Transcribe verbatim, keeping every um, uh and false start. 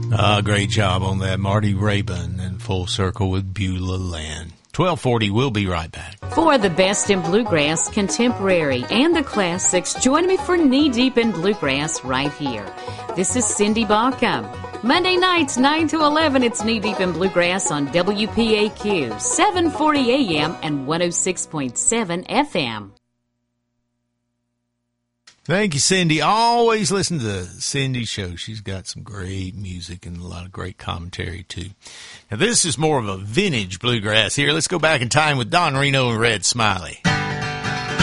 Ah, great job on that, Marty Raybon and Full Circle with Beulah Land. twelve forty, we'll be right back. For the best in bluegrass, contemporary, and the classics, join me for Knee Deep in Bluegrass right here. This is Cindy Baucom. Monday nights, nine to eleven, it's Knee Deep in Bluegrass on W P A Q, seven forty A M and one oh six point seven F M. Thank you, Cindy. Always listen to the Cindy show. She's got some great music and a lot of great commentary, too. Now, this is more of a vintage bluegrass here. Let's go back in time with Don Reno and Red Smiley.